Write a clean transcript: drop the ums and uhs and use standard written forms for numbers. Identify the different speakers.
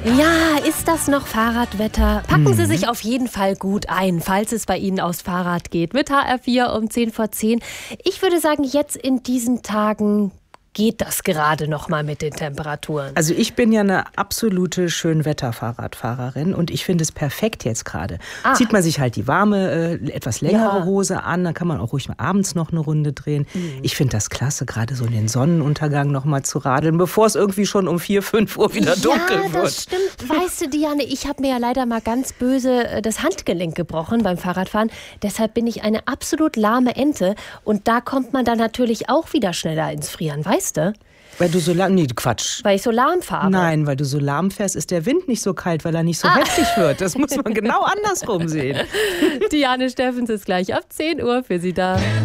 Speaker 1: Ja, ist das noch Fahrradwetter? Packen Sie sich auf jeden Fall gut ein, falls es bei Ihnen aufs Fahrrad geht. Mit HR4 um 10:10. Ich würde sagen, jetzt in diesen Tagen geht das gerade noch mal mit den Temperaturen.
Speaker 2: Also ich bin ja eine absolute Schönwetter-Fahrradfahrerin und ich finde es perfekt jetzt gerade. Zieht man sich halt die warme, etwas längere Hose an, dann kann man auch ruhig mal abends noch eine Runde drehen. Ich finde das klasse, gerade so in den Sonnenuntergang noch mal zu radeln, bevor es irgendwie schon um 4, 5 Uhr wieder dunkel wird.
Speaker 1: Ja, das stimmt. Weißt du, Diane, ich habe mir ja leider mal ganz böse das Handgelenk gebrochen beim Fahrradfahren. Deshalb bin ich eine absolut lahme Ente und da kommt man dann natürlich auch wieder schneller ins Frieren, weißt du?
Speaker 2: Weil du so lahm... Nee, Quatsch.
Speaker 1: Weil ich so lahm fahre.
Speaker 2: Nein, weil du so lahm fährst, ist der Wind nicht so kalt, weil er nicht so heftig wird. Das muss man genau andersrum sehen.
Speaker 1: Diane Steffens ist gleich ab 10 Uhr für Sie da.